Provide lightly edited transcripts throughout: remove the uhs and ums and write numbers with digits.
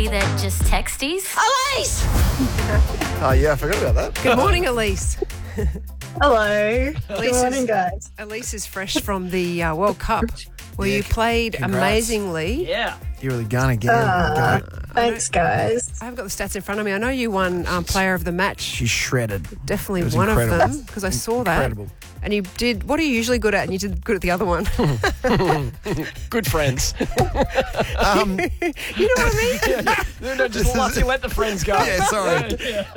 that just texties. Elise! Oh, yeah, I forgot about that. Good morning, Elise. Hello. Good Elise morning, guys. Elise is fresh from the World Cup where Yeah, you played congrats. amazingly. Yeah. You're really going again. Thanks, guys. I haven't got the stats in front of me. I know you won Player of the Match. She's shredded. Definitely It was one incredible. of them because I saw that. Incredible. And you did, what are you usually good at? And you did good at the other one. Good friends. You know what I mean? No, just let the friends go. Yeah, sorry.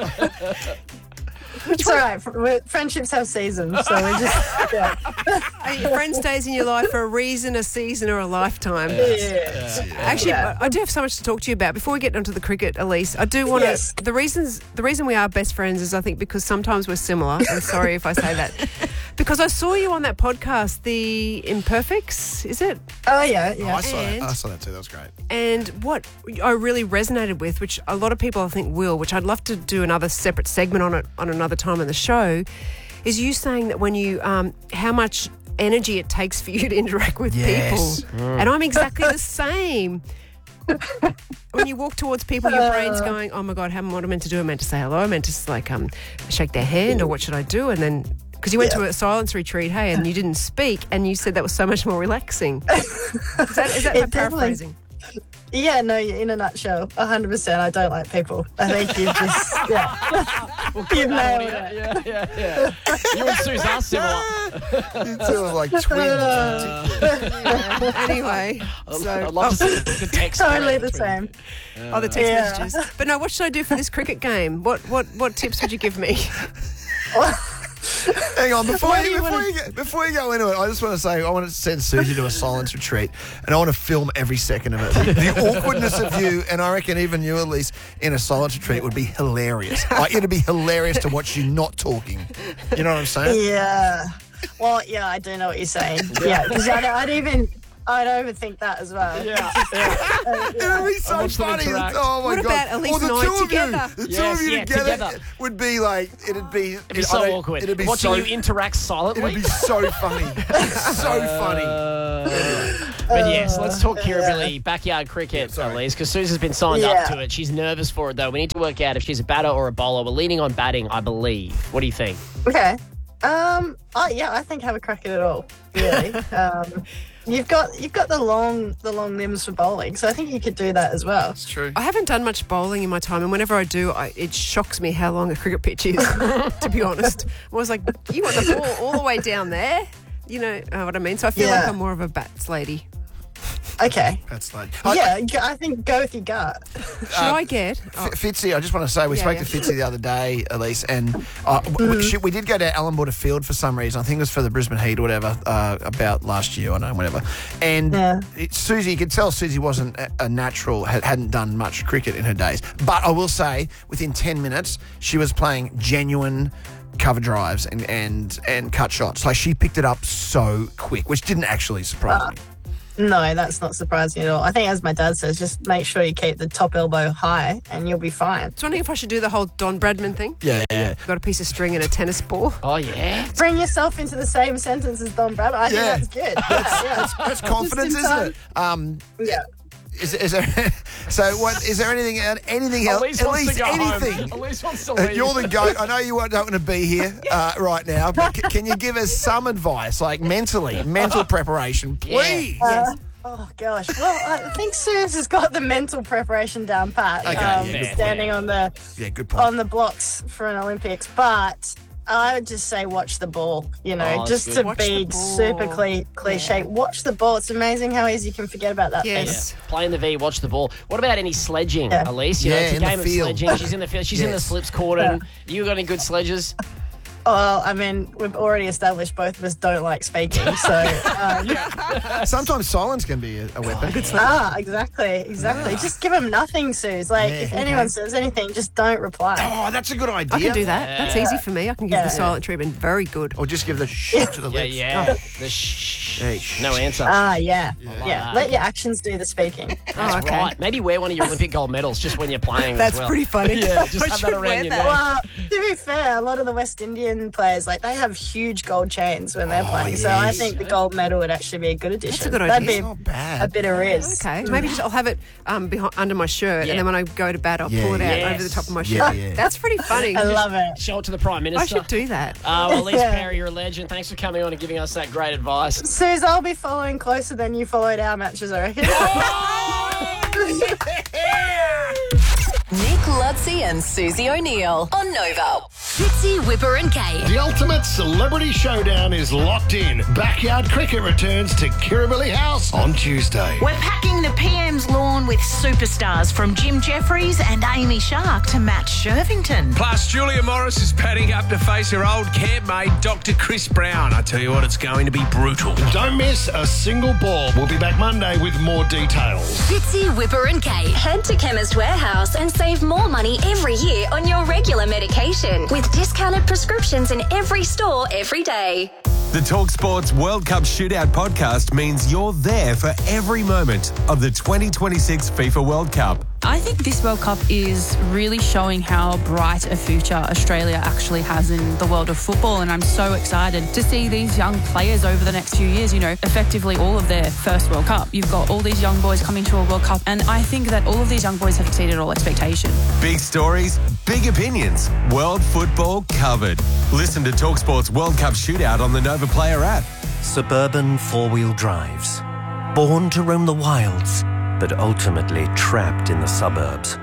It's all right. Friendships have seasons, so we just, yeah. Friend stays in your life for a reason, a season, or a lifetime. Actually, I do have so much to talk to you about. Before we get onto the cricket, Elise, I do want to. Yes. The reason we are best friends is I think because sometimes we're similar. I'm sorry if I say that. Because I saw you on that podcast, The Imperfects, is it? Oh, yeah, Oh, yeah. I saw that. And- I saw that too. That was great. And what I really resonated with, which a lot of people I think will, which I'd love to do another separate segment on it on another time in the show, is you saying that when you, how much energy it takes for you to interact with Yes. people. And I'm exactly the same. When you walk towards people, your brain's going, oh my God, what am I meant to do? I'm meant to say hello. I'm meant to shake their hand, or what should I do? And then, because you went to a silence retreat, hey, and you didn't speak, and you said that was so much more relaxing. Is that It paraphrasing? Yeah, no, in a nutshell, 100%. I don't like people. I think you've just, you've nailed it. Yeah. You and Suze are similar. You two are like twins. Anyway, so I'd love to see the text. Totally the same. the text messages. But no, what should I do for this cricket game? What tips would you give me? Hang on, before What do you go into it, I just want to say I want to send Susie to a silence retreat, and I want to film every second of it. The awkwardness of you, and I reckon even you, Elise, in a silence retreat would be hilarious. It'd be hilarious to watch you not talking. You know what I'm saying? Yeah. Well, yeah, I do know what you're saying. Yeah, because I'd overthink that as well. It'd be so watch them funny. interact. Oh my What God! about Elise or the and I two of together? you, the two Yes, of you yeah, together would be like it'd be So awkward. It'd be Watching so. you interact silently. It'd be so funny. So funny. But yes, let's talk Kirribilli backyard cricket, Elise, because Suze has been signed up to it. She's nervous for it, though. We need to work out if she's a batter or a bowler. We're leaning on batting, I believe. What do you think? Okay. I think have a crack at it all. Really. You've got the long limbs for bowling, so I think you could do that as well. It's true. I haven't done much bowling in my time, and whenever I do, it shocks me how long a cricket pitch is, to be honest. I was like, you want the ball all the way down there? You know what I mean? So I feel like I'm more of a bats lady. Okay. That's like I think go with your gut. Should I get... Fitzy, I just want to say we spoke to Fitzy the other day, Elise, and we did go to Allan Border Field for some reason. I think it was for the Brisbane Heat or whatever, about last year, I don't know, whatever. And Susie, you could tell Susie wasn't a natural, hadn't done much cricket in her days. But I will say, within 10 minutes, she was playing genuine cover drives and cut shots. Like, she picked it up so quick, which didn't actually surprise me. No, that's not surprising at all. I think, as my dad says, just make sure you keep the top elbow high and you'll be fine. I was wondering if I should do the whole Don Bradman thing. Yeah. Got a piece of string and a tennis ball. Oh, yeah? Bring yourself into the same sentence as Don Bradman. I think that's good. That's confidence, isn't it? Yeah. Is there? So what? Is there anything else? Elise wants to go anything? home. Elise wants to leave. You're the goat. I know you don't want to be here right now, but can you give us some advice, like mental preparation, please? Oh gosh. Well, I think Suze has got the mental preparation down pat. Okay, standing on the good point. on the blocks for an Olympics, but I would just say watch the ball. You know, just good. to Watch be the ball. super cliche. Watch the ball. It's amazing how easy you can forget about that thing. Yes. Play in the V, watch the ball. What about any sledging, Yeah. Elise? You know, it's a in the game of field. sledging. She's in the field. She's in the slips cordon. You got any good sledges? Well, I mean, we've already established both of us don't like speaking, so Sometimes silence can be a weapon. exactly. Just give them nothing, Suze. Like, if anyone says anything, just don't reply. Oh, that's a good idea. I can do that. That's easy for me. I can give the silent treatment. Very good. Or just give the shh to the lips. Yeah. The no answer. Yeah. Let your actions do the speaking. That's right. Maybe wear one of your Olympic gold medals just when you're playing. That's as well. pretty funny. Yeah, just I have should that around wear your that. neck. Well, to be fair, a lot of the West Indian Australian players, like, they have huge gold chains when they're playing. So I think the gold medal would actually be a good addition. That's a good idea. That'd be Not bad. a bit of riz. Okay, maybe I'll have it under my shirt, and then when I go to bat, I'll pull it out over the top of my shirt. Yeah. That's pretty funny. I love it. Show it to the Prime Minister. I should do that. Well, Elise Perry, you're a legend. Thanks for coming on and giving us that great advice. Suze, I'll be following closer than you followed our matches, I reckon. Nick Lutzi and Susie O'Neill on Nova. Fitzy, Whipper and Kate. The ultimate celebrity showdown is locked in. Backyard Cricket returns to Kirribilli House on Tuesday. We're packing the PM's lawn with superstars from Jim Jeffries and Amy Shark to Matt Shervington. Plus, Julia Morris is padding up to face her old campmate, Dr. Chris Brown. I tell you what, it's going to be brutal. Don't miss a single ball. We'll be back Monday with more details. Fitzy, Whipper and Kate. Head to Chemist Warehouse and save more money every year on your regular medication with discounted prescriptions in every store every day. The TalkSports World Cup Shootout podcast means you're there for every moment of the 2026 FIFA World Cup. I think this World Cup is really showing how bright a future Australia actually has in the world of football, and I'm so excited to see these young players over the next few years, effectively all of their first World Cup. You've got all these young boys coming to a World Cup, and I think that all of these young boys have exceeded all expectation. Big stories, big opinions, world football covered. Listen to TalkSports World Cup Shootout on the Nova Player app. Suburban four-wheel drives. Born to roam the wilds, but ultimately trapped in the suburbs.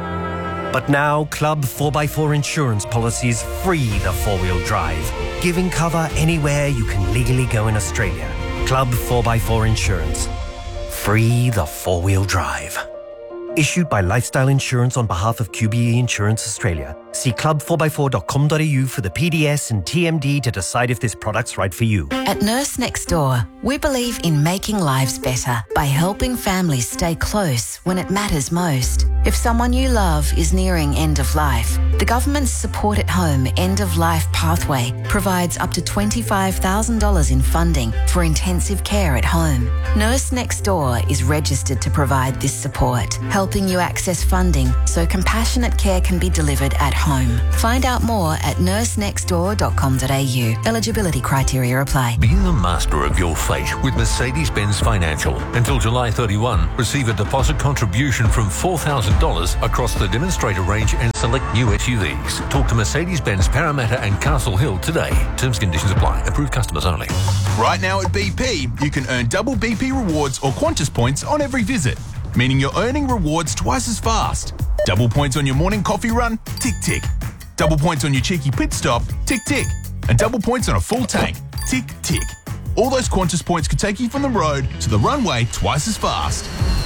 But now, Club 4x4 insurance policies free the four-wheel drive, giving cover anywhere you can legally go in Australia. Club 4x4 Insurance. Free the four-wheel drive. Issued by Lifestyle Insurance on behalf of QBE Insurance Australia. See club4x4.com.au for the PDS and TMD to decide if this product's right for you. At Nurse Next Door, we believe in making lives better by helping families stay close when it matters most. If someone you love is nearing end of life, the government's Support at Home End of Life Pathway provides up to $25,000 in funding for intensive care at home. Nurse Next Door is registered to provide this support, helping you access funding so compassionate care can be delivered at home. Find out more at nursenextdoor.com.au. Eligibility criteria apply. Be the master of your fate with Mercedes-Benz Financial. Until July 31, receive a deposit contribution from $4,000 across the demonstrator range and select new SUVs. Talk to Mercedes-Benz Parramatta and Castle Hill today. Terms and conditions apply. Approved customers only. Right now at BP, you can earn double BP rewards or Qantas points on every visit, meaning you're earning rewards twice as fast. Double points on your morning coffee run? Tick, tick. Double points on your cheeky pit stop? Tick, tick. And double points on a full tank? Tick, tick. All those Qantas points could take you from the road to the runway twice as fast.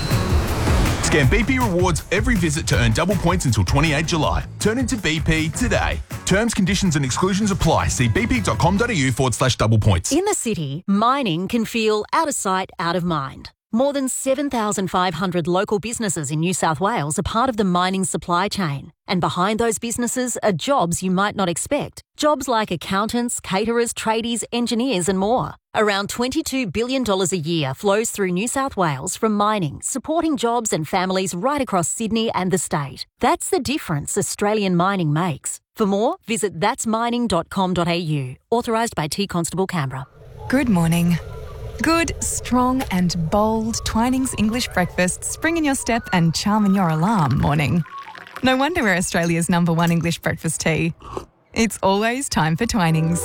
Scan BP rewards every visit to earn double points until 28 July. Turn into BP today. Terms, conditions and exclusions apply. See bp.com.au/double points. In the city, mining can feel out of sight, out of mind. More than 7,500 local businesses in New South Wales are part of the mining supply chain. And behind those businesses are jobs you might not expect. Jobs like accountants, caterers, tradies, engineers and more. Around $22 billion a year flows through New South Wales from mining, supporting jobs and families right across Sydney and the state. That's the difference Australian mining makes. For more, visit thatsmining.com.au. Authorised by T Constable Canberra. Good morning. Good, strong and bold Twinings English breakfast spring in your step and charm in your alarm morning. No wonder we're Australia's #1 English breakfast tea. It's always time for Twinings.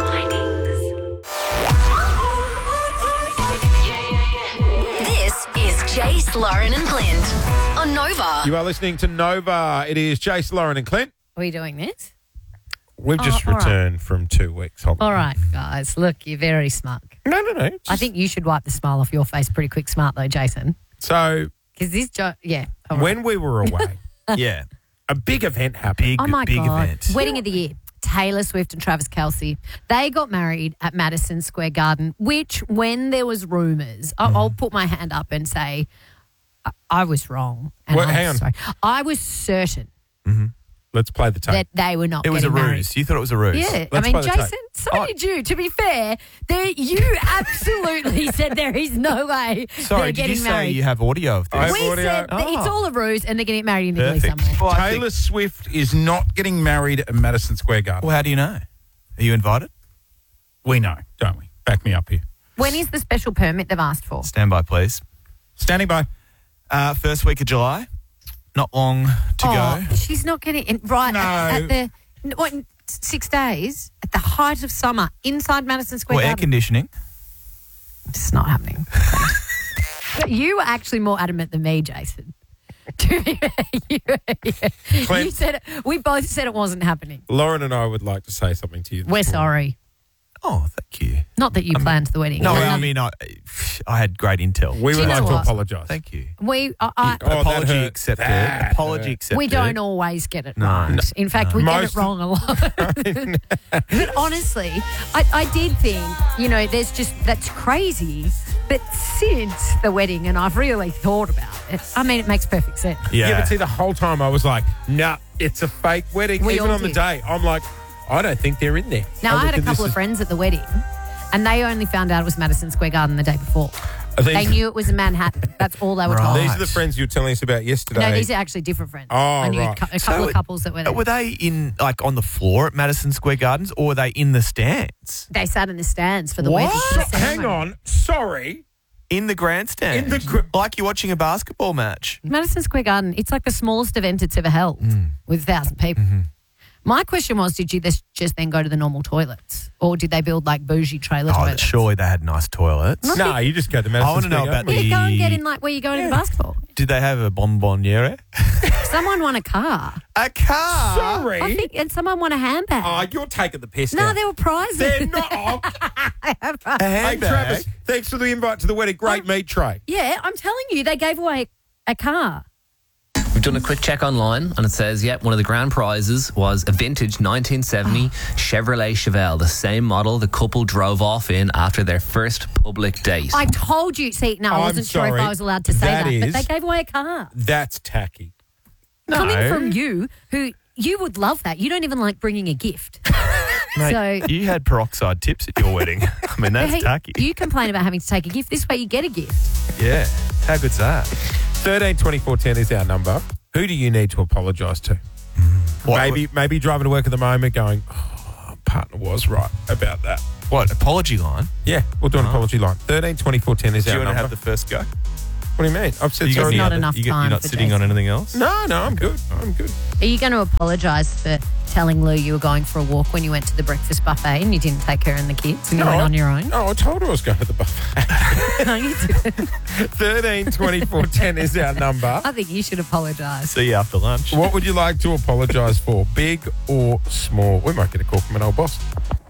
This is Jace, Lauren and Clint on Nova. You are listening to Nova. It is Jace, Lauren and Clint. Are we doing this? We've just returned from 2 weeks. All right, guys. Look, you're very smart. No. I think you should wipe the smile off your face pretty quick smart, though, Jason. So, because this when we were away, a big event happened. Oh, my God. Wedding of the year. Taylor Swift and Travis Kelce. They got married at Madison Square Garden, which when there was rumours, I'll put my hand up and say I was wrong. And hang on. Sorry. I was certain. Mm-hmm. Let's play the tape. That they were not It was a getting ruse. married. You thought it was a ruse. Yeah. Let's I mean, play the tape. Jason, so did you. To be fair, you absolutely said there is no way Sorry, they're did getting you say married. you have audio of this? We said that it's all a ruse and they're getting married illegally somewhere. Taylor Swift is not getting married at Madison Square Garden. Well, how do you know? Are you invited? We know, don't we? Back me up here. When is the special permit they've asked for? Stand by, please. Standing by. First week of July. Not long to go. She's not getting in right at the 6 days at the height of summer inside Madison Square Well, air Garden. conditioning. It's not happening. But you were actually more adamant than me, Jason. You said it, we both said it wasn't happening. Lauren and I would like to say something to you. We're sorry. Oh, thank you. Not that you planned the wedding. No, I mean, I had great intel. We would like to what? apologise. Thank you. Apology accepted. Apology accepted. We don't always get it No. right. No. In fact, we get it Most- wrong a lot. But honestly, I did think, there's just, that's crazy. But since the wedding, and I've really thought about it, I mean, it makes perfect sense. Yeah, but see, the whole time I was like, nah, it's a fake wedding. We Even all on the did. day, I'm like, I don't think they're in there. Now, I had a reckon couple this of friends at the wedding, and they only found out it was Madison Square Garden the day before. They knew it was in Manhattan. That's all they were told. These are the friends you were telling us about yesterday. No, these are actually different friends. Oh, I knew right. a couple of couples that were there. Were they on the floor at Madison Square Gardens, or were they in the stands? They sat in the stands for the What? wedding. for the Hang ceremony. on, sorry. In the grandstand? Like you're watching a basketball match. Madison Square Garden, it's like the smallest event it's ever held with 1,000 people. My question was, did you just then go to the normal toilets? Or did they build like bougie trailer toilets? Surely they had nice toilets. No, you just go to Madison I want to know Square about Garden. Yeah, go and the... get in like where you go into basketball. Did they have a bonbonniere? Someone won a car. A car? Sorry. I think, and someone won a handbag. Oh, you're taking the piss No, now. there were prizes. They're not. A Hey, handbag? Travis, thanks for the invite to the wedding. Great meat tray. Yeah, I'm telling you, they gave away a car. We've done a quick check online and it says, one of the grand prizes was a vintage 1970 Chevrolet Chevelle, the same model the couple drove off in after their first public date. I told you. See, no, I I'm wasn't sure if sorry. I was allowed to say That that, but is- they gave away a car. That's tacky. Coming from you, who you would love that. You don't even like bringing a gift. Mate, So- you had peroxide tips at your wedding. I mean, that's Hey, tacky. You complain about having to take a gift. This way you get a gift. Yeah. How good's that? 13 24 10 is our number. Who do you need to apologise to? Maybe driving to work at the moment going, partner was right about that. What, apology line? Yeah, we'll do an apology line. 13 24 10 is Do you our want to number. have the first go? What do you mean? I've said You got sorry. any not other- enough You're time not for sitting on Jason. anything else? No, I'm good. I'm good. Are you going to apologise for telling Lou you were going for a walk when you went to the breakfast buffet and you didn't take her and the kids and you went on your own? No, I told her I was going to the buffet. No, you didn't. 13 24 10 is our number. I think you should apologise. See you after lunch. What would you like to apologise for, big or small? We might get a call from an old boss.